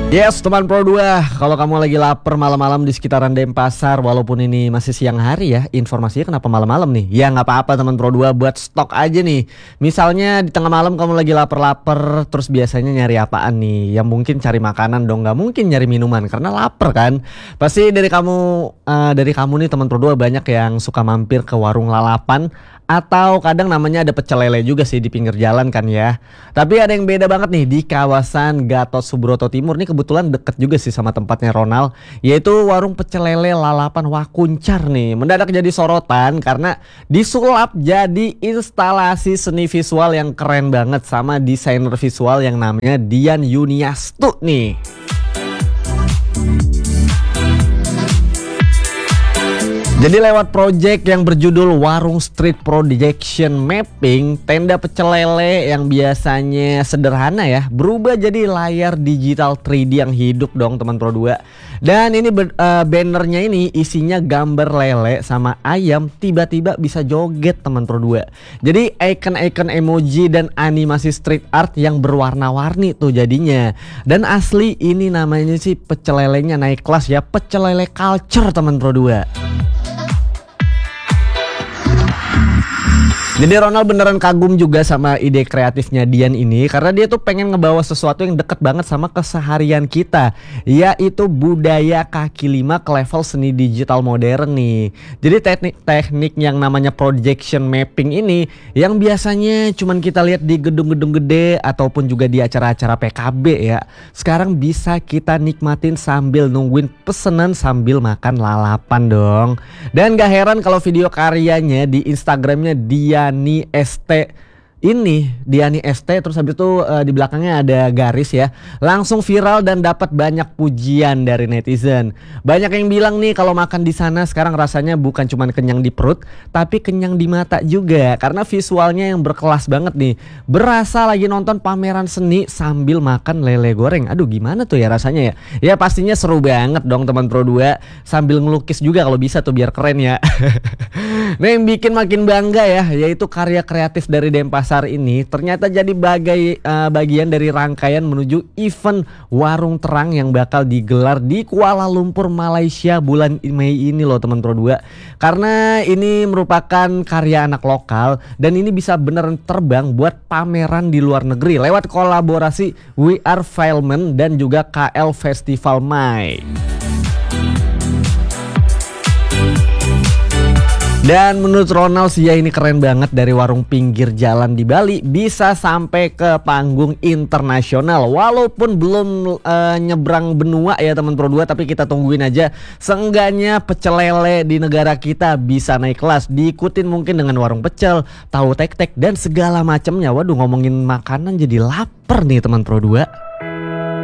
Yes teman Pro 2, kalau kamu lagi lapar malam-malam di sekitaran Denpasar, walaupun ini masih siang hari ya, informasinya kenapa malam-malam nih? Ya nggak apa-apa teman Pro 2, buat stok aja nih. Misalnya di tengah malam kamu lagi lapar-lapar, terus biasanya nyari apaan nih? Ya mungkin cari makanan dong, nggak mungkin nyari minuman karena lapar kan. Pasti dari kamu nih teman Pro 2 banyak yang suka mampir ke warung lalapan. Atau kadang namanya ada pecel lele juga sih di pinggir jalan kan ya. Tapi ada yang beda banget nih di kawasan Gatot Subroto Timur. Nih kebetulan deket juga sih sama tempatnya Ronald, yaitu warung pecel lele lalapan Wakuncar nih. Mendadak jadi sorotan karena disulap jadi instalasi seni visual yang keren banget sama desainer visual yang namanya Dian Yuniastu nih. Jadi lewat project yang berjudul Warung Street Projection Mapping, tenda pecel lele yang biasanya sederhana ya berubah jadi layar digital 3D yang hidup dong teman Pro 2. Dan ini bannernya ini isinya gambar lele sama ayam tiba-tiba bisa joget teman Pro 2. Jadi icon-icon emoji dan animasi street art yang berwarna-warni tuh jadinya. Dan asli ini namanya sih pecel lelenya naik kelas ya, pecel lele culture teman Pro 2. Jadi Ronald beneran kagum juga sama ide kreatifnya Dian ini karena dia tuh pengen ngebawa sesuatu yang deket banget sama keseharian kita, yaitu budaya kaki lima ke level seni digital modern nih. Jadi teknik yang namanya projection mapping ini yang biasanya cuman kita lihat di gedung-gedung gede ataupun juga di acara-acara PKB ya, sekarang bisa kita nikmatin sambil nungguin pesenan sambil makan lalapan dong. Dan gak heran kalau video karyanya di Instagramnya Diani ST terus habis itu di belakangnya ada garis ya, langsung viral dan dapat banyak pujian dari netizen. Banyak yang bilang nih kalau makan di sana sekarang rasanya bukan cuma kenyang di perut tapi kenyang di mata juga karena visualnya yang berkelas banget nih. Berasa lagi nonton pameran seni sambil makan lele goreng. Aduh gimana tuh ya rasanya ya? Ya pastinya seru banget dong teman Pro 2, sambil ngelukis juga kalau bisa tuh biar keren ya. Nah yang bikin makin bangga ya, yaitu karya kreatif dari Denpasar ini ternyata jadi bagian dari rangkaian menuju event Warung Terang yang bakal digelar di Kuala Lumpur, Malaysia bulan Mei ini loh teman Pro 2. Karena ini merupakan karya anak lokal dan ini bisa beneran terbang buat pameran di luar negeri lewat kolaborasi We Are Filament dan juga KL Festival Mai. Dan menurut Ronald sih ya ini keren banget, dari warung pinggir jalan di Bali bisa sampai ke panggung internasional. Walaupun belum nyebrang benua ya teman Pro 2, tapi kita tungguin aja. Seenggaknya pecel lele di negara kita bisa naik kelas, diikutin mungkin dengan warung pecel, tahu tek-tek dan segala macamnya. Waduh ngomongin makanan jadi lapar nih teman Pro 2.